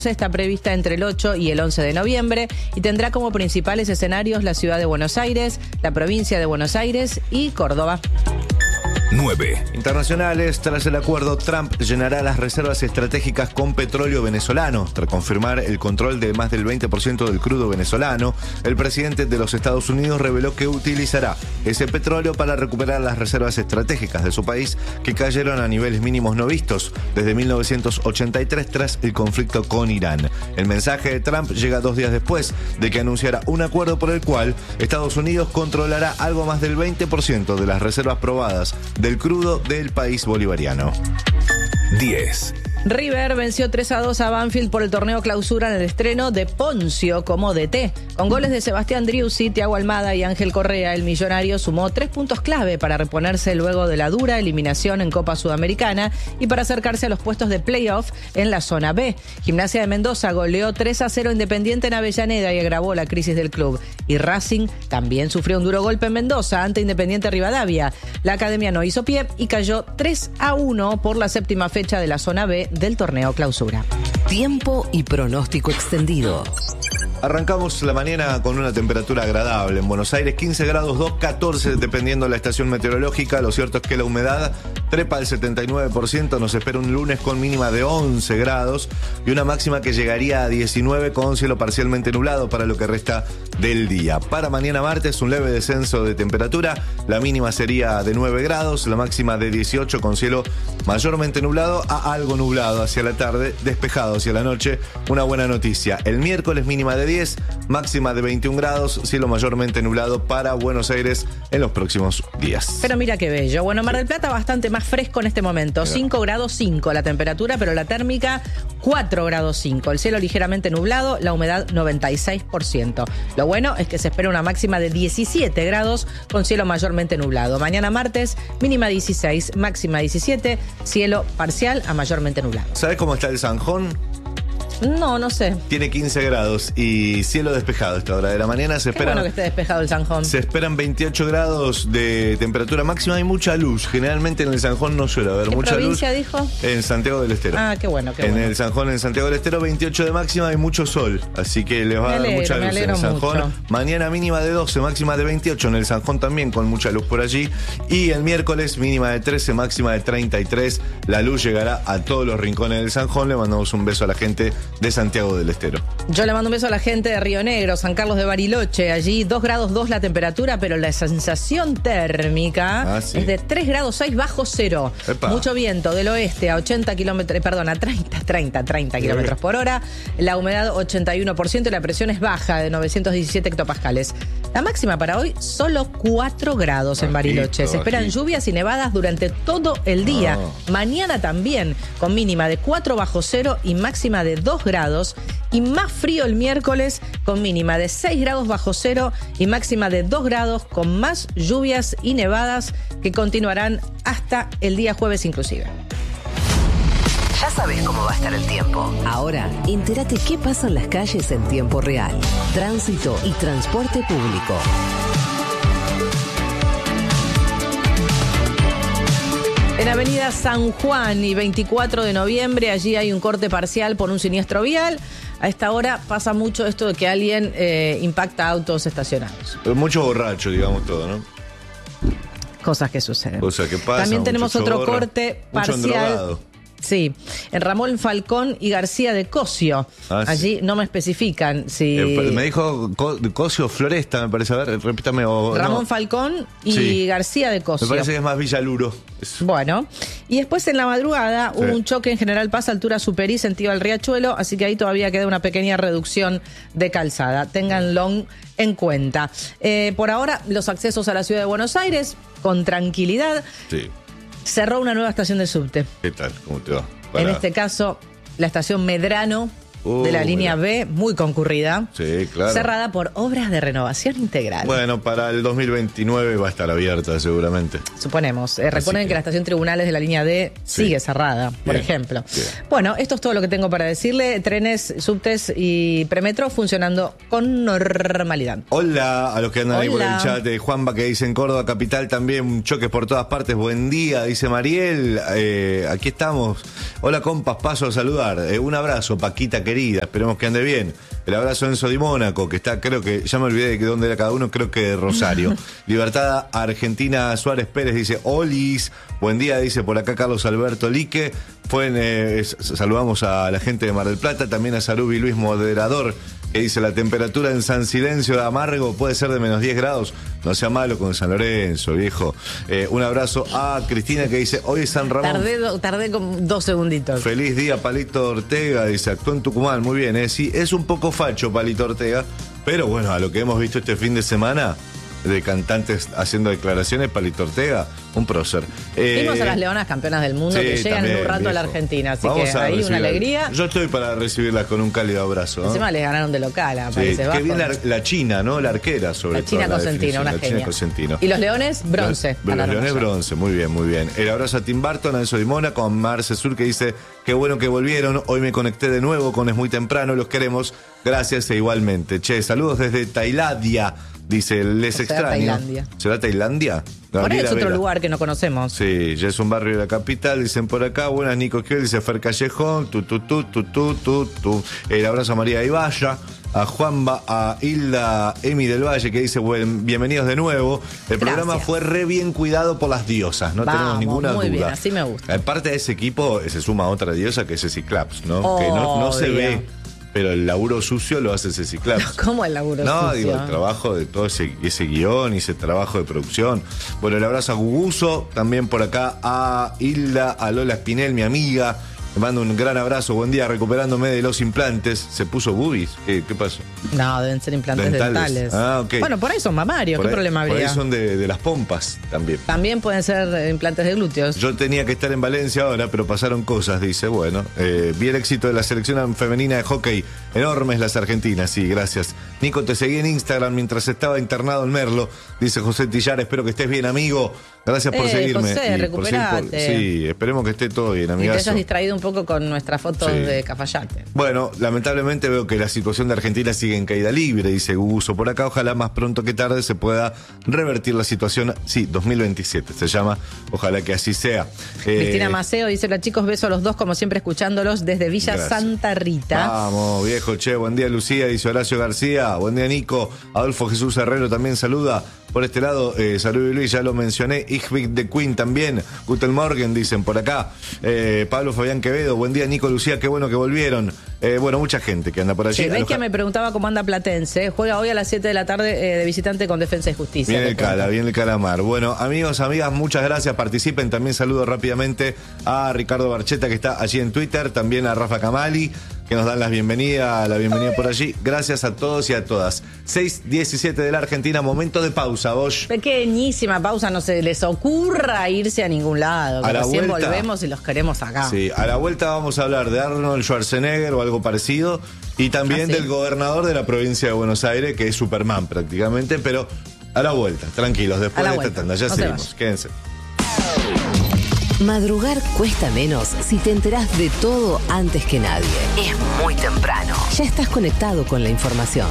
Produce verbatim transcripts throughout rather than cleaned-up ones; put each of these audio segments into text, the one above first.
Está prevista entre el ocho y el once de noviembre y tendrá como principales escenarios la ciudad de Buenos Aires, la provincia de Buenos Aires y Córdoba. nueve. Internacionales, tras el acuerdo, Trump llenará las reservas estratégicas con petróleo venezolano. Tras confirmar el control de más del veinte por ciento del crudo venezolano, el presidente de los Estados Unidos reveló que utilizará ese petróleo para recuperar las reservas estratégicas de su país, que cayeron a niveles mínimos no vistos desde mil novecientos ochenta y tres tras el conflicto con Irán. El mensaje de Trump llega dos días después de que anunciara un acuerdo por el cual Estados Unidos controlará algo más del veinte por ciento de las reservas probadas del crudo del país bolivariano. diez. River venció tres a dos a Banfield por el torneo clausura en el estreno de Poncio como D T. Con goles de Sebastián Driussi, Thiago Almada y Ángel Correa, el millonario sumó tres puntos clave para reponerse luego de la dura eliminación en Copa Sudamericana y para acercarse a los puestos de playoff en la zona B. Gimnasia de Mendoza goleó tres a cero Independiente en Avellaneda y agravó la crisis del club. Y Racing también sufrió un duro golpe en Mendoza ante Independiente Rivadavia. La academia no hizo pie y cayó tres a uno por la séptima fecha de la zona B del torneo clausura. Tiempo y pronóstico extendido. Arrancamos la mañana con una temperatura agradable. En Buenos Aires quince grados, dos, catorce dependiendo de la estación meteorológica. Lo cierto es que la humedad trepa al setenta y nueve por ciento. Nos espera un lunes con mínima de once grados y una máxima que llegaría a diecinueve con cielo parcialmente nublado para lo que resta del día. Para mañana martes un leve descenso de temperatura. La mínima sería de nueve grados, la máxima de dieciocho con cielo mayormente nublado a algo nublado hacia la tarde, despejado hacia la noche. Una buena noticia. El miércoles mínima de diez, máxima de veintiún grados, cielo mayormente nublado para Buenos Aires en los próximos días. Pero mira qué bello. Bueno, Mar del Plata bastante más fresco en este momento. cinco grados cinco la temperatura, pero la térmica cuatro grados cinco. El cielo ligeramente nublado, la humedad noventa y seis por ciento. Lo bueno es que se espera una máxima de diecisiete grados con cielo mayormente nublado. Mañana martes, mínima dieciséis, máxima diecisiete, cielo parcial a mayormente nublado. ¿Sabes cómo está el Sanjón? No, no sé. Tiene quince grados y cielo despejado a esta hora de la mañana. Se Qué esperan, bueno que esté despejado el Sanjón. Se esperan veintiocho grados de temperatura máxima y mucha luz. Generalmente en el Sanjón no suele haber ¿Qué mucha luz. provincia dijo? En Santiago del Estero. Ah, qué bueno, qué en bueno. el Sanjón, en Santiago del Estero, veintiocho de máxima y mucho sol. Así que les va Me a dar alegro, mucha me luz en alegro el Sanjón. mucho. Mañana mínima de doce, máxima de veintiocho. En el Sanjón también con mucha luz por allí. Y el miércoles mínima de trece, máxima de treinta y tres. La luz llegará a todos los rincones del Sanjón. Le mandamos un beso a la gente de Santiago del Estero. Yo le mando un beso a la gente de Río Negro, San Carlos de Bariloche. Allí dos grados dos la temperatura, pero la sensación térmica ah, sí. es de tres grados seis bajo cero. Epa. Mucho viento del oeste a ochenta kilómetros, perdón, a treinta, treinta, treinta kilómetros por hora. La humedad ochenta y uno por ciento y la presión es baja de novecientos diecisiete hectopascales. La máxima para hoy, solo cuatro grados en Bajito, Bariloche. Se esperan bajito. lluvias y nevadas durante todo el día. No. Mañana también, con mínima de cuatro bajo cero y máxima de dos grados. Y más frío el miércoles, con mínima de seis grados bajo cero y máxima de dos grados, con más lluvias y nevadas que continuarán hasta el día jueves inclusive. Ya sabes cómo va a estar el tiempo. Ahora, entérate qué pasa en las calles en tiempo real. Tránsito y transporte público. En Avenida San Juan y veinticuatro de noviembre, allí hay un corte parcial por un siniestro vial. A esta hora pasa mucho esto de que alguien eh, impacta autos estacionados. Mucho borracho, digamos todo, ¿no? Cosas que suceden. O sea, ¿qué pasa? También tenemos Mucho otro chorro, corte mucho parcial. endrogado. Sí, en Ramón Falcón y García de Cosio. Ah, Allí sí. no me especifican si... Eh, me dijo Co- Cosio Floresta, me parece. A ver, repítame. O, Ramón no. Falcón y Sí. García de Me Cosio. parece que es más Villaluro. Es- Bueno, y después en la madrugada Sí. hubo un choque en General Paz, altura Superí, sentido al Riachuelo, así que ahí todavía queda una pequeña reducción de calzada. Ténganlo en cuenta. Eh, por ahora, los accesos a la ciudad de Buenos Aires, con tranquilidad. Sí. Cerró una nueva estación de subte. ¿Qué tal? ¿Cómo te va? En Para- este caso, la estación Medrano, Uh, de la línea mira. B, muy concurrida. Sí, claro. Cerrada por obras de renovación integral. Bueno, para el dos mil veintinueve va a estar abierta seguramente. Suponemos. Eh, recuerden que... que la estación Tribunales de la línea D Sí. sigue cerrada, por Bien, ejemplo. bien. Bueno, esto es todo lo que tengo para decirle. Trenes, subtes y premetro funcionando con normalidad. Hola a los que andan ahí por Hola. el chat. eh, Juanba que dice en Córdoba capital también choques por todas partes. Buen día, dice Mariel. Eh, aquí estamos. Hola compas, paso a saludar. Eh, un abrazo, Paquita querida, esperemos que ande bien. El abrazo a Enzo Di Mónaco, que está, creo que, ya me olvidé de dónde era cada uno, creo que de Rosario. Libertad Argentina, Suárez Pérez dice, Olis, buen día, dice por acá Carlos Alberto Lique. Fue en, eh, saludamos a la gente de Mar del Plata, también a Sarubi Luis Moderador, que dice, la temperatura en San Silencio de Amargo puede ser de menos diez grados. No sea malo con San Lorenzo, viejo. Eh, un abrazo a Cristina, que dice, hoy es San Ramón. Tardé, do, tardé como dos segunditos. Feliz día, Palito Ortega, dice, actuó en Tucumán, muy bien, ¿eh? Sí, es un poco facho Palito Ortega, pero bueno, a lo que hemos visto este fin de semana, de cantantes haciendo declaraciones, Palito Ortega, un prócer. Eh, Vimos a las Leonas campeonas del mundo, sí, que llegan también, en un rato, viejo, a la Argentina, así Vamos que ahí una alegría. Yo estoy para recibirlas con un cálido abrazo. Encima ¿no? les ganaron de local a Países sí, Bajos. Qué bien la, la China, ¿no? La arquera, sobre la China todo. Cosentino, una la genia. China Cosentino. Y los Leones, bronce. Los, los Leones, bronce, muy bien, muy bien. El abrazo a Tim Burton, a Enzo Di Mónaco, con Marce Sur, que dice, qué bueno que volvieron, hoy me conecté de nuevo con Es Muy Temprano, los queremos, gracias e igualmente. Che, saludos desde Tailandia. Dice, les o extraño. Tailandia. ¿Será Tailandia? Por ahí es otro Vela. lugar que no conocemos. Sí, ya es un barrio de la capital, dicen por acá. Buenas, Nico Kiel, dice Fer Callejón. Tu, tu, tu, tu, tu, tu, tu. El abrazo a María Ibaya, a Juanba, a Hilda Emi del Valle, que dice, buen, bienvenidos de nuevo. El Gracias. programa fue re bien cuidado por las diosas, no Vamos, tenemos ninguna muy duda. Bien, así me gusta. Aparte de ese equipo, se suma otra diosa que es Ceci Claps, ¿no? Oh, que no, no se ve. Pero el laburo sucio lo hace Ceci Claps. ¿Cómo el laburo no, sucio? No, digo, el trabajo de todo ese, ese guión y ese trabajo de producción. Bueno, el abrazo a Guguso, también por acá a Hilda, a Lola Espinel, mi amiga. Le mando un gran abrazo, buen día, recuperándome de los implantes. ¿Se puso boobies? ¿Qué, qué pasó? No, deben ser implantes dentales. dentales. Ah, ok. Bueno, por ahí son mamarios, por ¿qué ahí, problema habría? Por ahí son de, de las pompas también. También pueden ser implantes de glúteos. Yo tenía que estar en Valencia ahora, pero pasaron cosas, dice. Bueno, eh, vi el éxito de la selección femenina de hockey. Enormes las argentinas, sí, gracias. Nico, te seguí en Instagram mientras estaba internado en Merlo, dice José Tillar, espero que estés bien, amigo. Gracias por eh, seguirme. José, recuperate. Por, sí, esperemos que esté todo bien, amigazo. Y te hayas distraído un poco con nuestras fotos sí. de Cafayate. Bueno, lamentablemente veo que la situación de Argentina sigue en caída libre, dice Guguso por acá. Ojalá más pronto que tarde se pueda revertir la situación. Sí, dos mil veintisiete se llama. Ojalá que así sea. Cristina eh, Maceo dice, hola chicos, beso a los dos, como siempre escuchándolos desde Villa gracias. Santa Rita. Vamos, viejo, che, buen día Lucía, dice Horacio García. Buen día Nico. Adolfo Jesús Herrero también saluda. Por este lado, eh, Salud y Luis, ya lo mencioné. Ich bin the Queen también. Guten Morgen, dicen por acá. Eh, Pablo Fabián Quevedo, buen día Nico, Lucía, qué bueno que volvieron. Eh, bueno, mucha gente que anda por allí. Sí, ves que me preguntaba cómo anda Platense. Juega hoy a las siete de la tarde eh, de visitante con Defensa y Justicia. Viene el Cala, viene el Calamar. Bueno, amigos, amigas, muchas gracias. Participen. También saludo rápidamente a Ricardo Barcheta, que está allí en Twitter. También a Rafa Camali, que nos dan las bienvenidas, la bienvenida por allí. Gracias a todos y a todas. seis diecisiete de la Argentina, momento de pausa, Bosch. Pequeñísima pausa, no se les ocurra irse a ningún lado. Que recién vuelta, volvemos y los queremos acá. Sí, a la vuelta vamos a hablar de Arnold Schwarzenegger o algo parecido. Y también ah, sí. del gobernador de la provincia de Buenos Aires, que es Superman prácticamente. Pero a la vuelta, tranquilos, después de esta tanda. Ya no seguimos, quédense. Madrugar cuesta menos si te enterás de todo antes que nadie. Es muy temprano. Ya estás conectado con la información.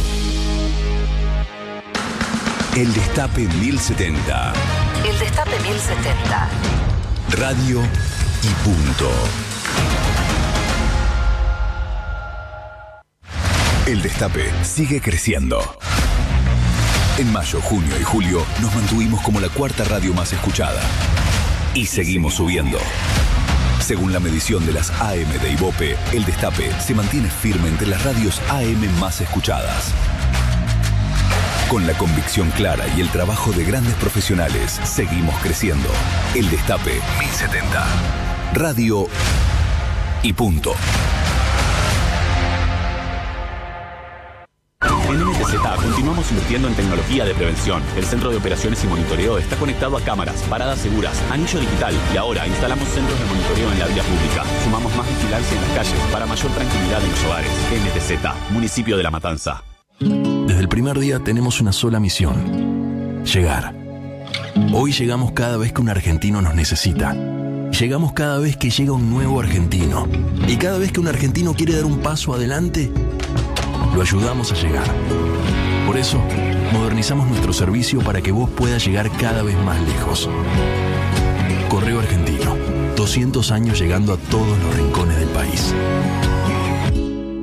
El Destape mil setenta. El Destape mil setenta. Radio y punto. El Destape sigue creciendo. En mayo, junio y julio nos mantuvimos como la cuarta radio más escuchada. Y seguimos subiendo. Según la medición de las A M de Ibope, El Destape se mantiene firme entre las radios A M más escuchadas. Con la convicción clara y el trabajo de grandes profesionales, seguimos creciendo. El Destape mil setenta. Radio y punto. En N T Z continuamos invirtiendo en tecnología de prevención. El centro de operaciones y monitoreo está conectado a cámaras, paradas seguras, anillo digital y ahora instalamos centros de monitoreo en la vía pública. Sumamos más vigilancia en las calles para mayor tranquilidad en los hogares. N T Z, municipio de La Matanza. Desde el primer día tenemos una sola misión: llegar. Hoy llegamos cada vez que un argentino nos necesita. Llegamos cada vez que llega un nuevo argentino. Y cada vez que un argentino quiere dar un paso adelante, lo ayudamos a llegar. Por eso, modernizamos nuestro servicio para que vos puedas llegar cada vez más lejos. Correo Argentino, doscientos años llegando a todos los rincones del país.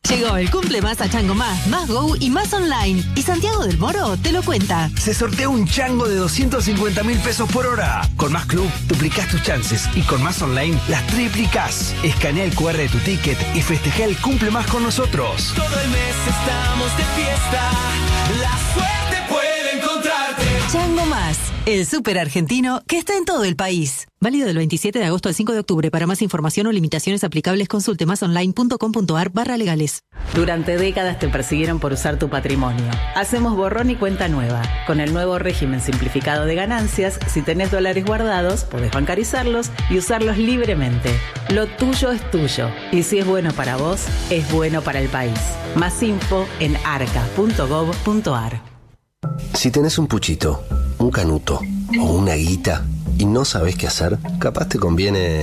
Llegó el cumple más a Chango Más, Más Go y Más Online. Y Santiago del Moro te lo cuenta. Se sortea un chango de doscientos cincuenta mil pesos por hora. Con Más Club, duplicás tus chances y con Más Online las triplicás. Escanea el cu erre de tu ticket y festeja el cumple más con nosotros. Todo el mes estamos de fiesta. La suerte puede encontrarte. Chango Más, el súper argentino que está en todo el país. Válido del veintisiete de agosto al cinco de octubre. Para más información o limitaciones aplicables, consulte masonline.com.ar barra legales. Durante décadas te persiguieron por usar tu patrimonio. Hacemos borrón y cuenta nueva. Con el nuevo régimen simplificado de ganancias, si tenés dólares guardados, podés bancarizarlos y usarlos libremente. Lo tuyo es tuyo. Y si es bueno para vos, es bueno para el país. Más info en arca punto gov punto ar. Si tenés un puchito, un canuto o una guita y no sabés qué hacer, capaz te conviene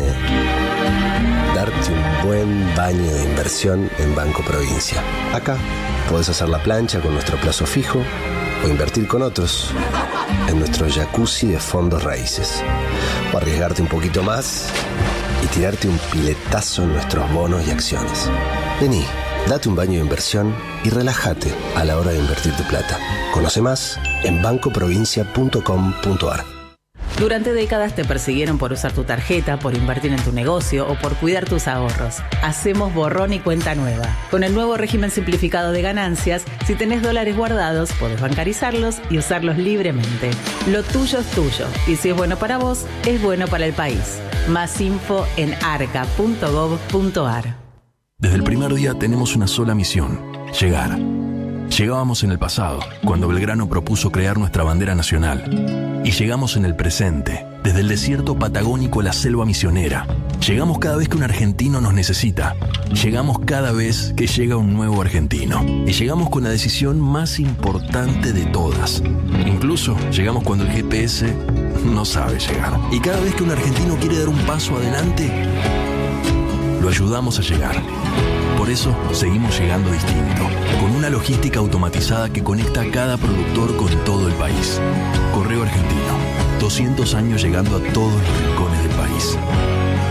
darte un buen baño de inversión en Banco Provincia. Acá podés hacer la plancha con nuestro plazo fijo o invertir con otros en nuestro jacuzzi de fondos raíces. O arriesgarte un poquito más y tirarte un piletazo en nuestros bonos y acciones. Vení, date un baño de inversión y relájate a la hora de invertir tu plata. Conoce más en banco provincia punto com punto ar. Durante décadas te persiguieron por usar tu tarjeta, por invertir en tu negocio o por cuidar tus ahorros. Hacemos borrón y cuenta nueva. Con el nuevo régimen simplificado de ganancias, si tenés dólares guardados, podés bancarizarlos y usarlos libremente. Lo tuyo es tuyo. Y si es bueno para vos, es bueno para el país. Más info en arca punto gov punto ar. Desde el primer día tenemos una sola misión: llegar. Llegábamos en el pasado, cuando Belgrano propuso crear nuestra bandera nacional. Y llegamos en el presente, desde el desierto patagónico a la selva misionera. Llegamos cada vez que un argentino nos necesita. Llegamos cada vez que llega un nuevo argentino. Y llegamos con la decisión más importante de todas. Incluso llegamos cuando el G P S no sabe llegar. Y cada vez que un argentino quiere dar un paso adelante, lo ayudamos a llegar. Por eso seguimos llegando distinto, con una logística automatizada que conecta a cada productor con todo el país. Correo Argentino, doscientos años llegando a todos los rincones del país.